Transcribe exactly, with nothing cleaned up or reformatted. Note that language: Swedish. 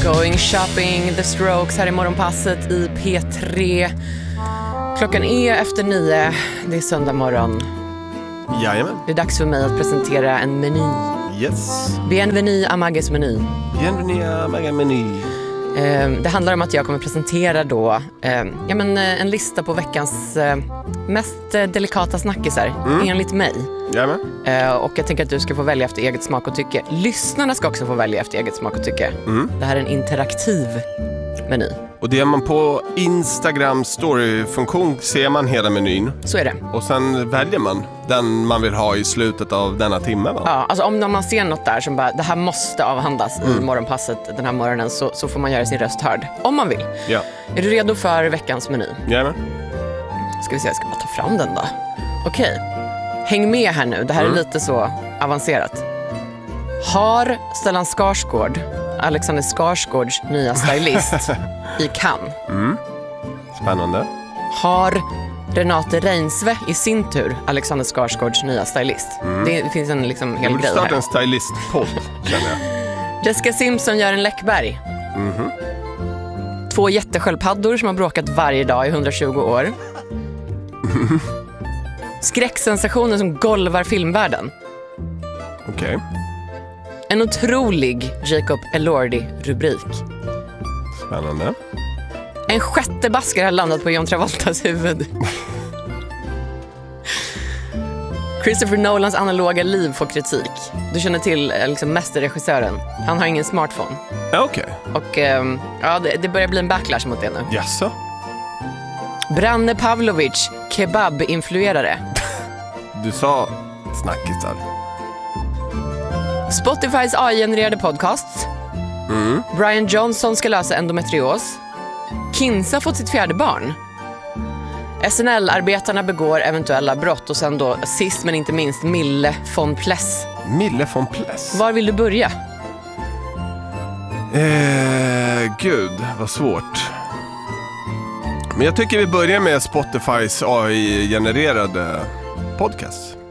Going Shopping, The Strokes här i morgonpasset i P tre. Klockan är efter nio, det är söndag morgon. Jajamän. Det är dags för mig att presentera en meny. Yes. Bienvenue à Magges meny. Bienvenue à Magges meny. Det handlar om att jag kommer presentera då ja, men, en lista på veckans mest delikata snackisar mm. enligt mig. Jajamän. Och jag tänker att du ska få välja efter eget smak och tycke. Lyssnarna ska också få välja efter eget smak och tycke. Mm. Det här är en interaktiv meny. Och det är man på Instagram story-funktion ser man hela menyn. Så är det. Och sen väljer man den man vill ha i slutet av denna timme, va? Ja, alltså om man ser något där som bara, det här måste avhandlas mm. i morgonpasset den här morgonen, så, så får man göra sin röst hörd. Om man vill. Ja. Är du redo för veckans meny? Jajamän. Ska vi se, jag ska bara ta fram den då. Okej. Häng med här nu, det här mm. är lite så avancerat. Har Stellan Skarsgård, Alexander Skarsgårds nya stylist i Cannes. Mm. Spännande. Har Renate Reinsve i sin tur Alexander Skarsgårds nya stylist. Mm. Det, det finns en liksom hel grej här. Starta en stylistpodd, känner jag. Jessica Simpson gör en Läckberg. Mm-hmm. Två jättesköldpaddor som har bråkat varje dag i hundratjugo år. Mm. Skräcksensationen som golvar filmvärlden. Okej. Okay. En otrolig Jacob Elordi-rubrik. Spännande. En sjätte basker har landat på John Travoltas huvud. Christopher Nolans analoga liv får kritik. Du känner till liksom, mästerregissören. Han har ingen smartphone. Okej. Okay. Och um, ja, det, det börjar bli en backlash mot det nu. Jaså? Branne Pavlovic, kebab-influerare. Du sa snackisar. Spotifys A I-genererade podcasts. Mm. Brian Johnson ska lösa endometrios. Kinsa har fått sitt fjärde barn. S N L-arbetarna begår eventuella brott. Och sen då, sist men inte minst, Mille von Pless. Mille von Pless? Var vill du börja? Eh, gud, vad svårt. Men jag tycker vi börjar med Spotifys A I-genererade podcast.